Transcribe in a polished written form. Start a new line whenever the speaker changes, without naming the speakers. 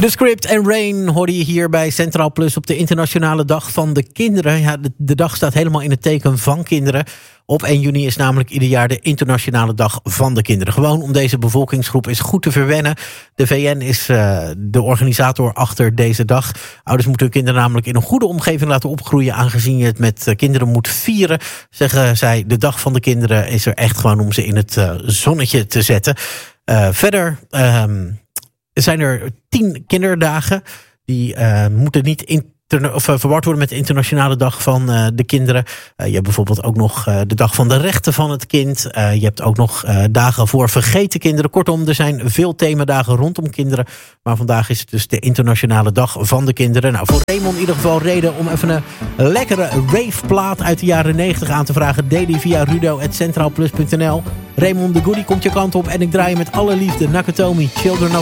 The Script en Rain hoorde je hier bij Centraal Plus op de Internationale Dag van de Kinderen. Ja, de dag staat helemaal in het teken van kinderen. Op 1 juni is namelijk ieder jaar de Internationale Dag van de Kinderen. Gewoon om deze bevolkingsgroep eens goed te verwennen. De VN is de organisator achter deze dag. Ouders moeten hun kinderen namelijk in een goede omgeving laten opgroeien, aangezien je het met kinderen moet vieren. Zeggen zij, de Dag van de Kinderen is er echt gewoon om ze in het zonnetje te zetten. Verder zijn er 10 kinderdagen. Die moeten niet verward worden met de Internationale Dag van de Kinderen. Je hebt bijvoorbeeld ook nog de Dag van de Rechten van het Kind. Je hebt ook nog dagen voor vergeten kinderen. Kortom, er zijn veel themadagen rondom kinderen. Maar vandaag is het dus de Internationale Dag van de Kinderen. Nou, voor Raymond in ieder geval reden om even een lekkere raveplaat uit de jaren 90 aan te vragen. Deed die via rudo@centraalplus.nl. Raymond de Goodie komt je kant op en ik draai je met alle liefde Nakatomi, Children of